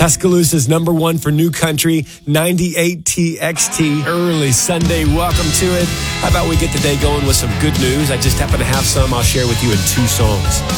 Tuscaloosa's number one for new country, 98 TXT. Early Sunday, welcome to it. How about we get the day going with some good news? I just happen to have some I'll share with you in 2 songs.